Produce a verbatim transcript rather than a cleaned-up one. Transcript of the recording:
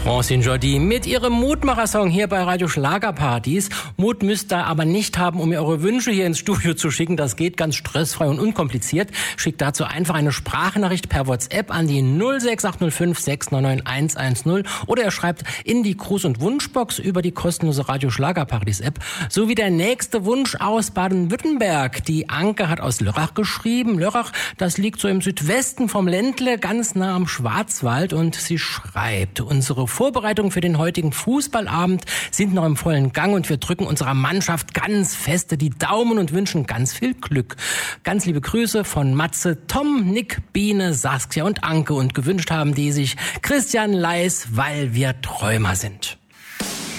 Francine Jordi mit ihrem Mutmacher-Song hier bei Radio Schlagerpartys. Mut müsst ihr aber nicht haben, um mir eure Wünsche hier ins Studio zu schicken. Das geht ganz stressfrei und unkompliziert. Schickt dazu einfach eine Sprachnachricht per WhatsApp an die null sechs acht null fünf sechs neun neun eins eins null oder ihr schreibt in die Gruß- und Wunschbox über die kostenlose Radio Schlagerpartys-App. So wie der nächste Wunsch aus Baden-Württemberg. Die Anke hat aus Lörrach geschrieben. Lörrach, das liegt so im Südwesten vom Ländle, ganz nah am Schwarzwald, und sie schreibt: Unsere Vorbereitungen für den heutigen Fußballabend sind noch im vollen Gang und wir drücken unserer Mannschaft ganz feste die Daumen und wünschen ganz viel Glück. Ganz liebe Grüße von Matze, Tom, Nick, Biene, Saskia und Anke, und gewünscht haben die sich Christian Leis, weil wir Träumer sind.